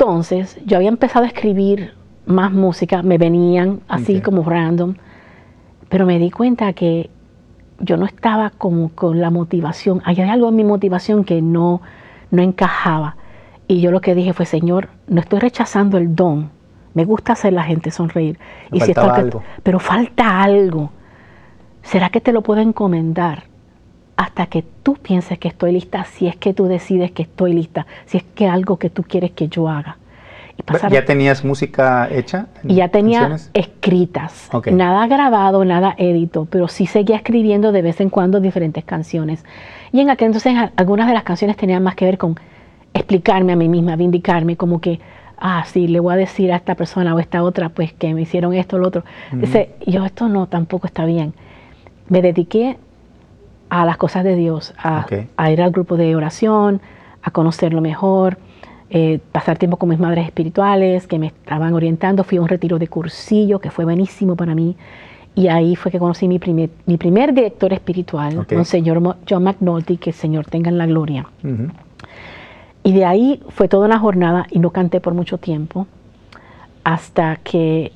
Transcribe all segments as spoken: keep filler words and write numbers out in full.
entonces yo había empezado a escribir más música, me venían así okay. como random, pero me di cuenta que yo no estaba como con la motivación, hay algo en mi motivación que no, no encajaba. Y yo lo que dije fue, Señor, no estoy rechazando el don, me gusta hacer la gente sonreír. Me y si esto, algo. Pero falta algo. ¿Será que te lo puedo encomendar hasta que tú pienses que estoy lista, si es que tú decides que estoy lista, si es que algo que tú quieres que yo haga? Y pasaron, ¿ya tenías música hecha? Y ya tenía canciones? escritas, okay. nada grabado, nada edito, pero sí seguía escribiendo de vez en cuando diferentes canciones. Y en aquel entonces algunas de las canciones tenían más que ver con explicarme a mí misma, vindicarme, como que, ah, sí, le voy a decir a esta persona o a esta otra, pues que me hicieron esto o lo otro. Uh-huh. Dice, yo, esto no, tampoco está bien. Me dediqué a las cosas de Dios, a, okay. a ir al grupo de oración, a conocerlo mejor, eh, pasar tiempo con mis madres espirituales que me estaban orientando. Fui a un retiro de cursillo que fue buenísimo para mí, y ahí fue que conocí mi primer, mi primer director espiritual, okay. un señor John McNulty, que el Señor tenga en la gloria. Uh-huh. Y de ahí fue toda una jornada y no canté por mucho tiempo, hasta que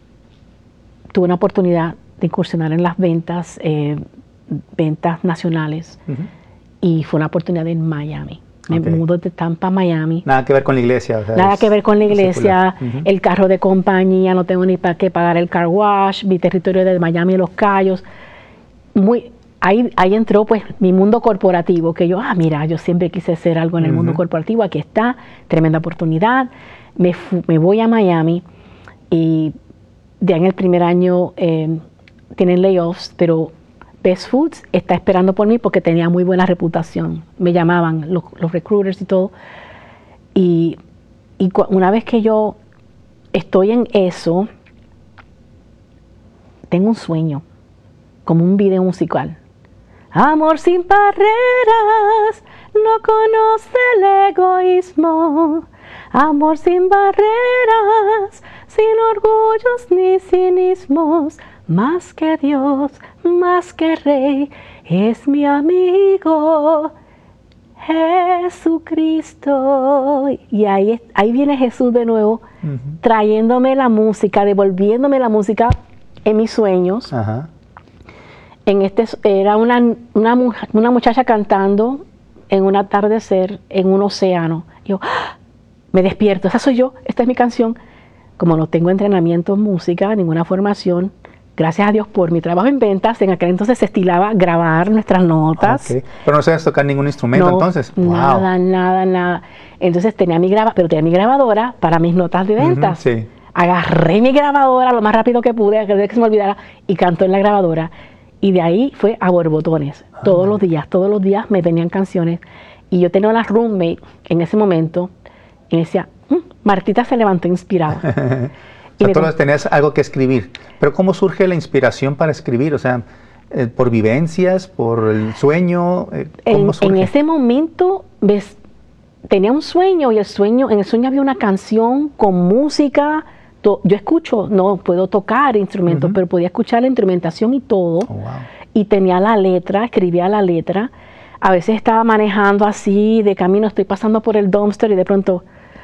tuve una oportunidad de incursionar en las ventas, eh, ventas nacionales, uh-huh. y fue una oportunidad en Miami. Me okay. mudo de Tampa a Miami. Nada que ver con la iglesia. O sea, Nada que ver con la iglesia, uh-huh. el carro de compañía, no tengo ni para qué pagar el car wash, mi territorio de Miami y Los Cayos. Muy, ahí, ahí entró pues mi mundo corporativo, que yo, ah, mira, yo siempre quise hacer algo en el uh-huh. mundo corporativo, aquí está, tremenda oportunidad. Me, fu, me voy a Miami y ya en el primer año eh, tienen layoffs, pero Best Foods está esperando por mí porque tenía muy buena reputación. Me llamaban los, los recruiters y todo. Y, y una vez que yo estoy en eso, tengo un sueño, como un video musical. Amor sin barreras, no conoce el egoísmo. Amor sin barreras, sin orgullos ni cinismos. Más que Dios, más que Rey, es mi amigo Jesucristo. Y ahí, ahí viene Jesús de nuevo, uh-huh. trayéndome la música, devolviéndome la música en mis sueños. Uh-huh. En este, era una, una, una muchacha cantando en un atardecer, en un océano. Yo ¡ah! Me despierto, esa soy yo, esta es mi canción. Como no tengo entrenamiento en música, ninguna formación, gracias a Dios por mi trabajo en ventas, en aquel entonces se estilaba grabar nuestras notas. Okay. Pero no sabías tocar ningún instrumento, no, entonces. Nada, wow. nada, nada. Entonces tenía mi graba, pero tenía mi grabadora para mis notas de ventas. Uh-huh, sí. Agarré mi grabadora lo más rápido que pude, que se me olvidara, y canto en la grabadora. Y de ahí fue a borbotones. Ah, todos los días, todos los días me venían canciones. Y yo tenía una roommate en ese momento, y me decía, mmm, Martita se levantó inspirada. O sea, tú tenías algo que escribir. Pero ¿cómo surge la inspiración para escribir? O sea, eh, ¿por vivencias? ¿Por el sueño? Eh, ¿Cómo en, surge? En ese momento ves, tenía un sueño y el sueño, en el sueño había una canción con música. To, yo escucho, no puedo tocar instrumentos, uh-huh. pero podía escuchar la instrumentación y todo. Oh, wow. Y tenía la letra, escribía la letra. A veces estaba manejando así, de camino, estoy pasando por el dumpster y de pronto...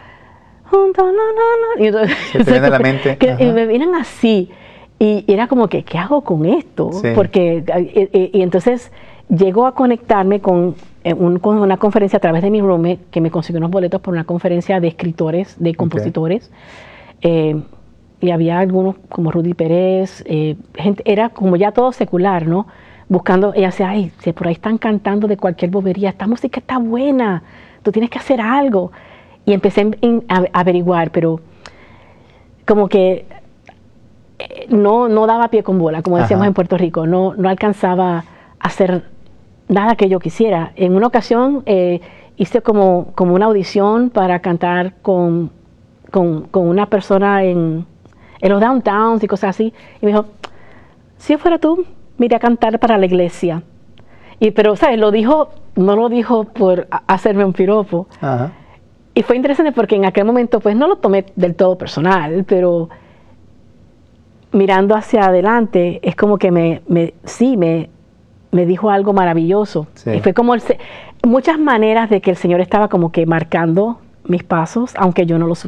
Y entonces, se te viene a la mente. Que, y me vienen así. Y era como que, ¿qué hago con esto? Sí. Porque, y, y entonces llego a conectarme con, un, con una conferencia a través de mi roommate, que me consiguió unos boletos por una conferencia de escritores, de compositores. Okay. Eh, y había algunos como Rudy Pérez, eh, gente, era como ya todo secular, ¿no? Buscando, ella decía, ay, si por ahí están cantando de cualquier bobería, esta música está buena, tú tienes que hacer algo. Y empecé a averiguar, pero como que no, no daba pie con bola, como decíamos Ajá. en Puerto Rico, no, no alcanzaba a hacer nada que yo quisiera. En una ocasión eh, hice como, como una audición para cantar con, con, con una persona en, en los downtowns y cosas así, y me dijo, si fuera tú, me iría a cantar para la iglesia. Y, pero, ¿sabes? Lo dijo, no lo dijo por hacerme un piropo. Ajá. Y fue interesante porque en aquel momento pues no lo tomé del todo personal, pero mirando hacia adelante es como que me, me sí, me, me dijo algo maravilloso. Sí. Y fue como el, muchas maneras de que el Señor estaba como que marcando mis pasos, aunque yo no lo supiera.